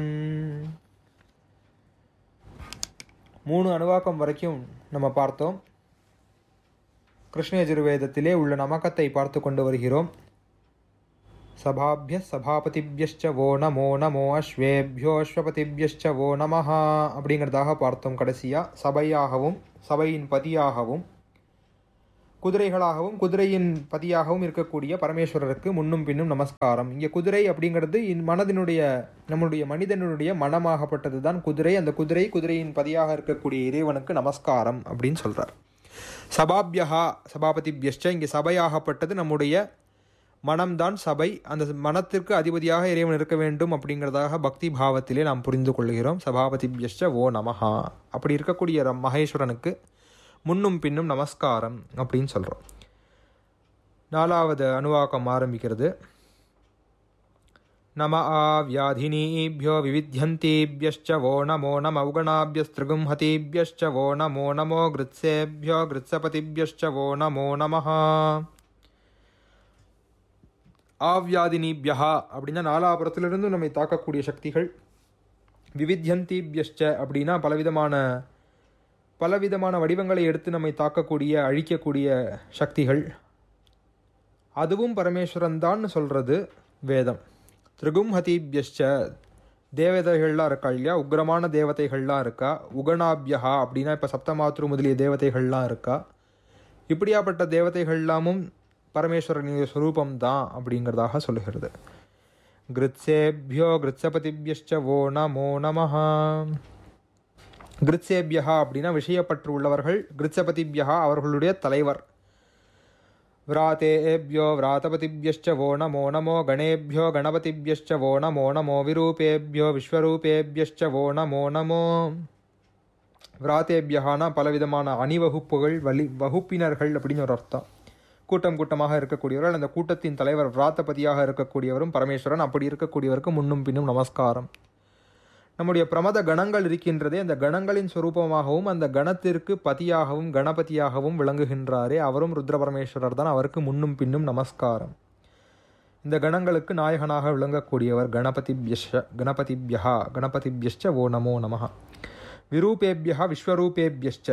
3 அணுவாக்கம் வரைக்கும் நம்ம பார்த்தோம். கிருஷ்ண யஜுர்வேதத்திலே உள்ள நமக்கத்தை பார்த்து கொண்டு வருகிறோம். சபாபிய சபாபதிபியஸ்ச வோ நமோ நமோ அஸ்வேபியோ அஸ்வபதிபியஸ்ச வோ நமஹ அப்படிங்கிறதாக பார்த்தோம். கடைசியாக சபையாகவும் சபையின் பதியாகவும் குதிரைகளாகவும் குதிரையின் பதியாகவும் இருக்கக்கூடிய பரமேஸ்வரருக்கு முன்னும் பின்னும் நமஸ்காரம். இங்கே குதிரை அப்படிங்கிறது மனதினுடைய நம்முடைய மனிதனுடைய மனமாகப்பட்டது தான் குதிரை. அந்த குதிரையின் பதியாக இருக்கக்கூடிய இறைவனுக்கு நமஸ்காரம் அப்படின்னு சொல்கிறார். சபாபியா சபாபதிபியஸ்ச, இங்கே சபையாகப்பட்டது நம்முடைய மனம்தான் சபை. அந்த மனத்திற்கு அதிபதியாக இறைவன் இருக்க வேண்டும் அப்படிங்கிறதாக பக்தி பாவத்திலே நாம் புரிந்து கொள்கிறோம். சபாபதிபியஸ்ச ஓ நமஹா. அப்படி இருக்கக்கூடிய மகேஸ்வரனுக்கு முன்னும் பின்னும் நமஸ்காரம் அப்படின்னு சொல்கிறோம். 4வது அணுவாக்கம் ஆரம்பிக்கிறது. நம ஆவ்யாதினீபியோ விவித்யந்தீபியஸ்ச வோ நமோ நம உகணாபியஸ்திருகும் ஹதீபியஸ்ச வோ நமோ நமோ கிருத்சேபியோ கிருத்சபதிபியஸ்ச வோ நமோ நமஹ. ஆவ்யாதினீபியா அப்படின்னா நாலாபுரத்திலிருந்து நம்மை தாக்கக்கூடிய சக்திகள். விவித்யந்தீபியஸ்ச அப்படின்னா பலவிதமான வடிவங்களை எடுத்து நம்மை தாக்கக்கூடிய அழிக்கக்கூடிய சக்திகள். அதுவும் பரமேஸ்வரன் தான் சொல்கிறது வேதம். திரிகும் ஹதீபியஸ்ச, தேவதைகள்லாம் இருக்கா இல்லையா, உக்ரமான தேவதைகள்லாம் இருக்கா. உகணாபியா அப்படின்னா இப்போ சப்தமாத்ரு முதலிய தேவதைகள்லாம் இருக்கா. இப்படியாப்பட்ட தேவதைகள்லாமும் பரமேஸ்வரனுடைய ஸ்வரூபம்தான் அப்படிங்கிறதாக சொல்லுகிறது. கிருத்சேபியோ கிருத்சபதிபியஸ்ச வோ நமோ நமஹ. கிருத்சேபியா அப்படின்னா விஷயப்பற்று உள்ளவர்கள். கிருத்சபதிபியா அவர்களுடைய தலைவர். விராதேபியோ விராதபதிபியஸ்ச வோ நமோ நமோ கணேபியோ கணபதிபியஸ்ச வோ நமோ நமோ விரூபேபியோ விஸ்வரூபேபியஸ்ச வோ நமோ நமோ. விராதேபியகானா பலவிதமான அணிவகுப்புகள், வகுப்பினர்கள் அப்படின்னு ஒரு அர்த்தம். கூட்டமாக இருக்கக்கூடியவர்கள். அந்த கூட்டத்தின் தலைவர் விராத்தபதியாக இருக்கக்கூடியவரும் பரமேஸ்வரன். அப்படி இருக்கக்கூடியவருக்கு முன்னும் பின்னும் நமஸ்காரம். நம்முடைய பிரமத கணங்கள் இருக்கின்றதே, அந்த கணங்களின் ஸ்வரூபமாகவும் அந்த கணத்திற்கு பதியாகவும் கணபதியாகவும் விளங்குகின்றாரே, அவரும் ருத்ர பரமேஸ்வரர் தான். அவருக்கு முன்னும் பின்னும் நமஸ்காரம். இந்த கணங்களுக்கு நாயகனாக விளங்கக்கூடியவர் கணபதிபியஸ்ச ஓ நமோ நமஹ. விரூபேபியா விஸ்வரூபேபியஸ்ச,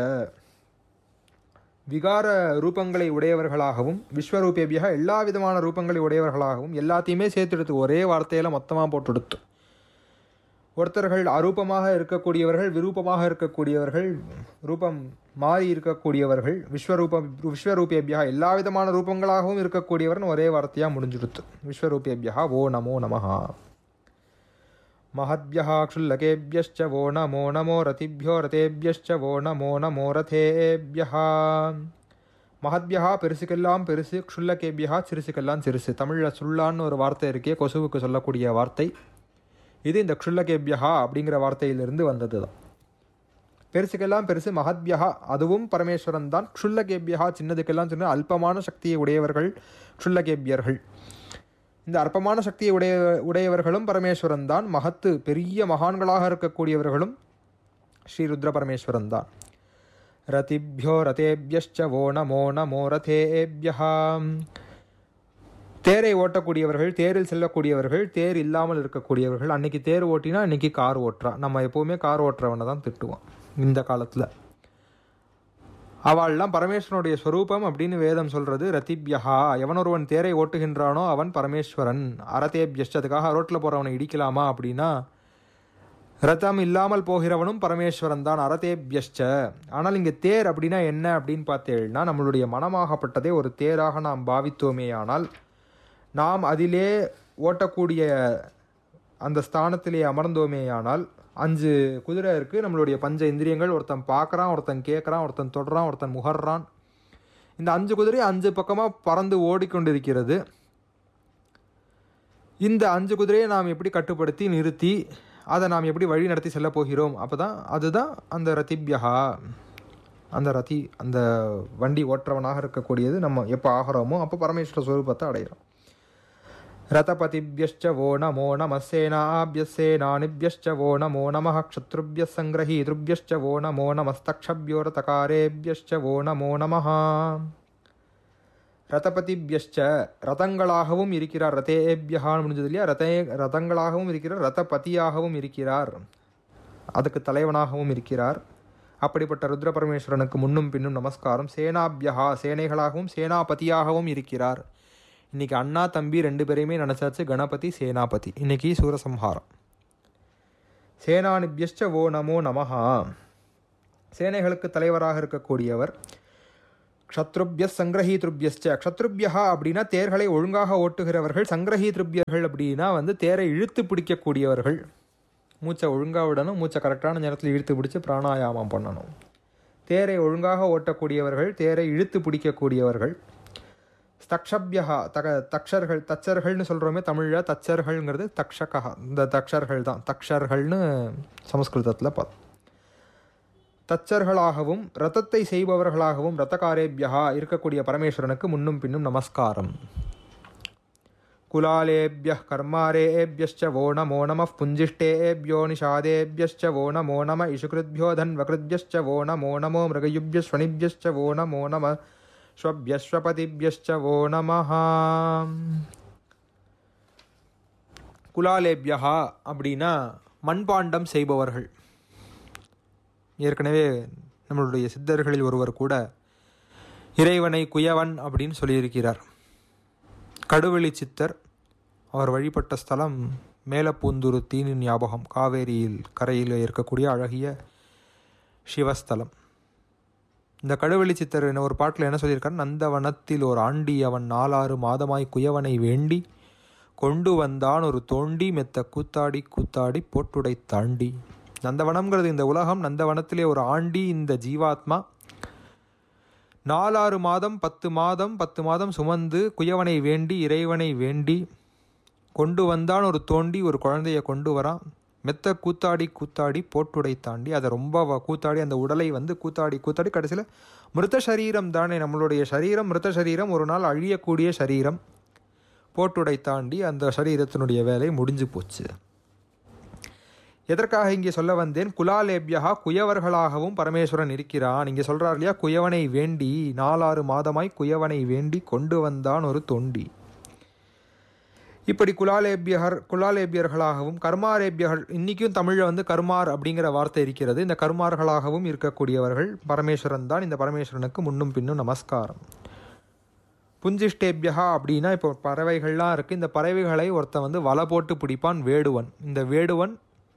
விகார ரூபங்களை உடையவர்களாகவும், விஸ்வரூபேபியா எல்லா விதமான ரூபங்களை உடையவர்களாகவும், எல்லாத்தையுமே சேர்த்துடுத்து ஒரே வார்த்தையில் மொத்தமாக போட்டுடுத்து. ஒருத்தர்கள் அரூபமாக இருக்கக்கூடியவர்கள், விரூபமாக இருக்கக்கூடியவர்கள், ரூபம் மாறி இருக்கக்கூடியவர்கள், விஸ்வரூபேபியா எல்லா விதமான ரூபங்களாகவும் இருக்கக்கூடியவர்னு ஒரே வார்த்தையாக முடிஞ்சிருத்து. விஸ்வரூபேபியா ஓ நமோ நமஹா. மஹத்யஹா க்ஷுல்லகேப்யஸ்ச ஓ நமோ நமோ ரதிப்யோ ரதேப்யஸ்ச ஓ நமோ நமோ ரதேப்யஹா. மஹத்யஹா பெருசுக்கெல்லாம் பெருசு, க்ஷுல்லகேபியா சிறுசுக்கெல்லாம் சிறுசு. தமிழில் சுல்லான்னு ஒரு வார்த்தை இருக்கே, கொசுவுக்கு சொல்லக்கூடிய வார்த்தை. இது இந்த க்ஷுல்லகேபியா அப்படிங்கிற வார்த்தையிலிருந்து வந்தது தான். பெருசுக்கெல்லாம் பெருசு மஹத்யா, அதுவும் பரமேஸ்வரன் தான். க்ஷுல்லகேபியா சின்னதுக்கெல்லாம் சின்ன, அல்பமான சக்தியை உடையவர்கள் க்ஷுல்லகேபியர்கள். இந்த அற்பமான சக்தியை உடையவர்களும் பரமேஸ்வரன் தான். மகத்து பெரிய மகான்களாக இருக்கக்கூடியவர்களும் ஸ்ரீருத்ர பரமேஸ்வரன் தான். ரதிப்யோ ரதேப்யஸ்ச ஓ நமோ நமோ ரதேப்யஹா. தேரை ஓட்டக்கூடியவர்கள், தேரில் செல்லக்கூடியவர்கள், தேர் இல்லாமல் இருக்கக்கூடியவர்கள். அன்னைக்கு தேர் ஓட்டினா அன்னைக்கு கார் ஓட்டுறா. நம்ம எப்போவுமே கார் ஓட்டுறவனை தான் திட்டுவோம் இந்த காலத்தில். அவள்லாம் பரமேஸ்வரனுடைய ஸ்வரூபம் அப்படின்னு வேதம் சொல்கிறது. ரதிப்யஹா, எவன் ஒருவன் தேரை ஓட்டுகின்றானோ அவன் பரமேஸ்வரன். அரதேப்யஸ்ச, அதுக்காக ரோட்டில் போகிறவனை இடிக்கலாமா அப்படின்னா, ரதம் இல்லாமல் போகிறவனும் பரமேஸ்வரன் தான். அரதேப்யஸ்ச. ஆனால் இங்கே தேர் அப்படின்னா என்ன அப்படின்னு பார்த்தேன்னா, நம்மளுடைய மனமாகப்பட்டதே ஒரு தேராக நாம் பாவித்தோமே ஆனால், நாம் அதிலே ஓட்டக்கூடிய அந்த ஸ்தானத்திலே அமர்ந்தோமேயானால், 5 குதிரை இருக்குது. நம்மளுடைய பஞ்ச இந்திரியங்கள், ஒருத்தன் பார்க்குறான், ஒருத்தன் கேட்குறான், ஒருத்தன் தொடுறான், ஒருத்தன் முகர்றான். இந்த 5 குதிரை 5 பக்கமாக பறந்து ஓடிக்கொண்டிருக்கிறது. இந்த 5 குதிரையை நாம் எப்படி கட்டுப்படுத்தி நிறுத்தி அதை நாம் எப்படி வழி நடத்தி செல்ல போகிறோம்? அதுதான் அந்த ரதிப்யஹா. அந்த வண்டி ஓட்டுறவனாக இருக்கக்கூடியது நம்ம எப்போ ஆகிறோமோ அப்போ பரமேஸ்வர ஸ்வரூபத்தை அடைகிறோம். ரதபதிப்யஸ்ச ஓ நமோ நம சேனாபியசேனானிப்யஸ்ச ஓ நமோ நம க்ஷத்ருப்ய சங்கிரஹீத்ருப்யஸ்ச ஓ நமோ நமஸ்தக்ஷப்யோ ரதகாரேப்யஸ்ச ஓ நமோ நமஹ. ரதபதிப்யஸ்ச, ரதங்களாகவும் இருக்கிறார். ரதேபியஹான்னு முடிஞ்சது இல்லையா? ரதங்களாகவும் இருக்கிறார், ரதபதியாகவும் இருக்கிறார், அதுக்கு தலைவனாகவும் இருக்கிறார். அப்படிப்பட்ட ருத்ர பரமேஸ்வரனுக்கு முன்னும் பின்னும் நமஸ்காரம். சேனாபியஹா, சேனைகளாகவும் சேனாபதியாகவும் இருக்கிறார். இன்றைக்கி அண்ணா தம்பி 2 பேரையுமே நினச்சாச்சு. கணபதி சேனாபதி. இன்றைக்கி சூரசம்ஹாரம். சேனானிப்யஸ்ச ஓ நமோ நமஹா, சேனைகளுக்கு தலைவராக இருக்கக்கூடியவர். க்ஷத்ருப்ய சங்கிரஹீத்ருப்யஸ்ச, க்ஷத்ருப்யா அப்படின்னா தேர்களை ஒழுங்காக ஓட்டுகிறவர்கள். சங்கிரஹீத்ருப்யர்கள் அப்படின்னா தேரை இழுத்து பிடிக்கக்கூடியவர்கள். மூச்சை ஒழுங்காக விடணும், மூச்சை கரெக்டான நேரத்தில் இழுத்து பிடிச்சி பிராணாயாமம் பண்ணணும். தேரை ஒழுங்காக ஓட்டக்கூடியவர்கள், தேரை இழுத்து பிடிக்கக்கூடியவர்கள். தக்ஷப்யா, தச்சர்கள்னு சொல்கிறோமே தமிழில். தச்சர்கள்ங்கிறது தக்ஷகா, இந்த தக்ஷர்கள் தான். தக்ஷர்கள்னு சமஸ்கிருதத்தில் பார்த்தோம். தச்சர்களாகவும் ரதத்தை செய்பவர்களாகவும் ரதகாரேபியா இருக்கக்கூடிய பரமேஸ்வரனுக்கு முன்னும் பின்னும் நமஸ்காரம். குலாலேபிய கர்மாரேபியஸ்ச ஓ நமோ நம புஞ்சிஷ்டேபியோ நிஷாதேபியஸ்ச ஓ நமோ நம இஷுகிருத்யோ தன்வகிருத்யஸ்ச ஓ நமோ நமோ மிருகயுப்யஸ்வனிப்யஸ்ச ஓ நமோ நம ஸ்வப்யஸ்வபதிப்யஸ்ச ஓ நமஹ. குலாலேபியா அப்படின்னா மண்பாண்டம் செய்பவர்கள். ஏற்கனவே நம்மளுடைய சித்தர்களில் ஒருவர் கூட இறைவனை குயவன் அப்படின்னு சொல்லியிருக்கிறார். கடுவெளி சித்தர். அவர் வழிபட்ட ஸ்தலம் மேலப்பூந்துருத்தின்னு ஞாபகம், காவேரியில் கரையில் இருக்கக்கூடிய அழகிய சிவஸ்தலம். இந்த கடுவெளி சித்தர் என்ன ஒரு பாட்டில் என்ன சொல்லியிருக்காரு? நந்தவனத்தில் ஒரு ஆண்டி அவன் 4-6 மாதமாய் குயவனை வேண்டி கொண்டு வந்தான் ஒரு தோண்டி மெத்த கூத்தாடி கூத்தாடி போட்டுடை தாண்டி. நந்தவனம்ங்கிறது இந்த உலகம். நந்தவனத்திலே ஒரு ஆண்டி இந்த ஜீவாத்மா 4-6 மாதம் 10 மாதம் சுமந்து குயவனை வேண்டி இறைவனை வேண்டி கொண்டு வந்தான் ஒரு தோண்டி, ஒரு குழந்தைய கொண்டு வரான். மெத்த கூத்தாடி கூத்தாடி போட்டுடை தாண்டி, அதை ரொம்ப கூத்தாடி அந்த உடலை கூத்தாடி கூத்தாடி கடைசியில் மிருத சரீரம் தானே நம்மளுடைய சரீரம். மிருத சரீரம் ஒரு நாள் அழியக்கூடிய சரீரம். போட்டுடை தாண்டி அந்த சரீரத்தினுடைய வேலை முடிஞ்சு போச்சு. எதற்காக இங்கே சொல்ல வந்தேன்? குலாலேபியா, குயவர்களாகவும் பரமேஸ்வரன் இருக்கிறான். இங்கே சொல்கிறார் இல்லையா, குயவனை வேண்டி 4-6 மாதமாய் குயவனை வேண்டி கொண்டு வந்தான் ஒரு தொண்டி. இப்படி குலாலேபியர்களாகவும் கர்மாரேபியர்கள், இன்றைக்கும் தமிழில் கர்மார் அப்படிங்கிற வார்த்தை இருக்கிறது. இந்த கர்மார்களாகவும் இருக்கக்கூடியவர்கள் பரமேஸ்வரன் தான். இந்த பரமேஸ்வரனுக்கு முன்னும் பின்னும் நமஸ்காரம். புஞ்சிஷ்டேபியா அப்படின்னா இப்போ பறவைகள்லாம் இருக்குது. இந்த பறவைகளை ஒருத்தன் வலை போட்டு பிடிப்பான், வேடுவன். இந்த வேடுவன்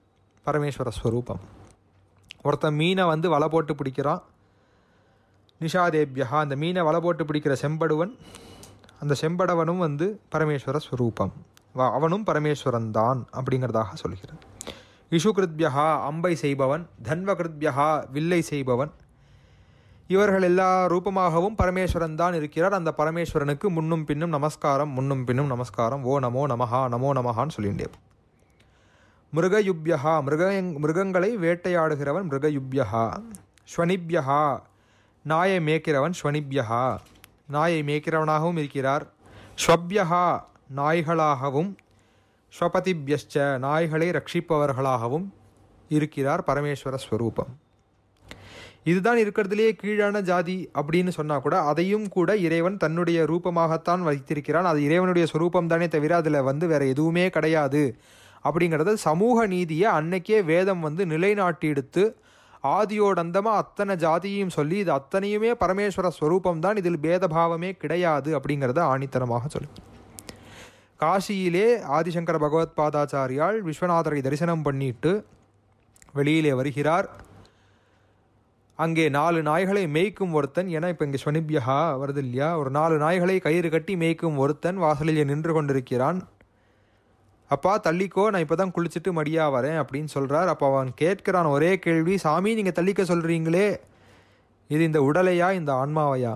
பரமேஸ்வர ஸ்வரூபம். ஒருத்தன் மீனை வந்து வலை போட்டு பிடிக்கிறான். நிஷாதேபியா, அந்த மீனை வலை போட்டு பிடிக்கிற செம்படுவன், அந்த செம்படவனும் வந்து பரமேஸ்வர ஸ்வரூபம், அவனும் பரமேஸ்வரன் தான் அப்படிங்கிறதாக சொல்கிறார். இஷுகிருத்யா, அம்பை செய்பவன், தன்வகிருத்யா, வில்லை செய்பவன், இவர்கள் எல்லா ரூபமாகவும் பரமேஸ்வரன் தான் இருக்கிறார். அந்த பரமேஸ்வரனுக்கு முன்னும் பின்னும் நமஸ்காரம், முன்னும் பின்னும் நமஸ்காரம். ஓ நமோ நமஹா, நமோ நமஹான்னு சொல்லிண்டே. மிருகயுப்யா, மிருகங்களை வேட்டையாடுகிறவன் மிருகயுப்யா. ஸ்வனிப்யா, நாயை மேய்க்கிறவன் ஸ்வனிப்யா, நாயை மேய்க்கிறவனாகவும் இருக்கிறார். ஸ்வப்யா, நாய்களாகவும், ஸ்வபதிப்யஸ்ச, நாய்களை ரட்சிப்பவர்களாகவும் இருக்கிறார் பரமேஸ்வர ஸ்வரூபம். இதுதான் இருக்கிறதுலேயே கீழான ஜாதி அப்படின்னு சொன்னால் கூட அதையும் கூட இறைவன் தன்னுடைய ரூபமாகத்தான் வைத்திருக்கிறான். அது இறைவனுடைய ஸ்வரூபம் தானே தவிர அதில் வந்து வேறு எதுவுமே கிடையாது அப்படிங்கிறது சமூக நீதியை அன்னைக்கே வேதம் வந்து நிலைநாட்டி எடுத்து ஆதியோடந்தமாக அத்தனை ஜாதியையும் சொல்லி இது அத்தனையுமே பரமேஸ்வர ஸ்வரூபம் தான், இதில் பேதபாவமே கிடையாது அப்படிங்கிறத ஆணித்தனமாக சொல்லு. காசியிலே ஆதிசங்கர பகவத் பாதாச்சாரியால் விஸ்வநாதரை தரிசனம் பண்ணிட்டு வெளியிலே வருகிறார். அங்கே 4 நாய்களை மேய்க்கும் ஒருத்தன், ஏன்னா இப்போ இங்கே ஸ்வனிப்யா வருது இல்லையா, ஒரு 4 நாய்களை கயிறு கட்டி மேய்க்கும் ஒருத்தன் வாசலில் நின்று கொண்டிருக்கிறான். அப்பா தள்ளிக்கோ, நான் இப்போ தான் குளிச்சுட்டு மடியா வரேன் அப்படின்னு சொல்கிறார். அப்போ அவன் கேட்கிறான் ஒரே கேள்வி, சாமி நீங்கள் தள்ளிக்க சொல்கிறீங்களே, இது இந்த உடலையா இந்த ஆன்மாவையா?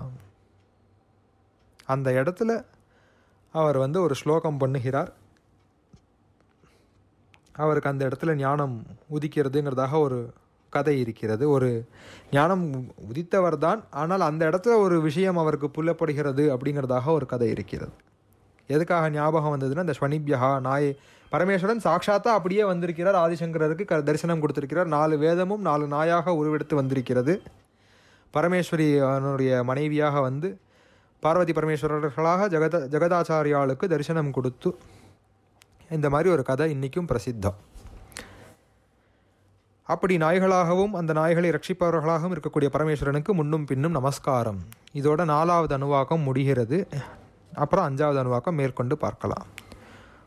அந்த இடத்துல அவர் வந்து ஒரு ஸ்லோகம் பண்ணுகிறார். அவருக்கு அந்த இடத்துல ஞானம் உதிக்கிறதுங்கிறதாக ஒரு கதை இருக்கிறது. ஒரு ஞானம் உதித்தவர் தான், ஆனால் அந்த இடத்துல ஒரு விஷயம் அவருக்கு புல்லப்படுகிறது அப்படிங்கிறதாக ஒரு கதை இருக்கிறது. எதுக்காக ஞாபகம் வந்ததுன்னா, இந்த ஸ்வனிப்யா, நாய், பரமேஸ்வரன் சாட்சாத்தா அப்படியே வந்திருக்கிறார். ஆதிசங்கரருக்கு தரிசனம் கொடுத்திருக்கிறார். 4 வேதமும் 4 நாயாக உருவெடுத்து வந்திருக்கிறது. பரமேஸ்வரியினுடைய மனைவியாக வந்து பார்வதி பரமேஸ்வரர்களாக ஜெகதாச்சாரியாளுக்கு தரிசனம் கொடுத்து, இந்த மாதிரி ஒரு கதை இன்றைக்கும் பிரசித்தம். அப்படி நாய்களாகவும் அந்த நாய்களை ரட்சிப்பவர்களாகவும் இருக்கக்கூடிய பரமேஸ்வரனுக்கு முன்னும் பின்னும் நமஸ்காரம். இதோட 4வது அணுவாக்கம் முடிகிறது. அப்புறம் 5வது அணுவாக்கம் மேற்கொண்டு பார்க்கலாம்.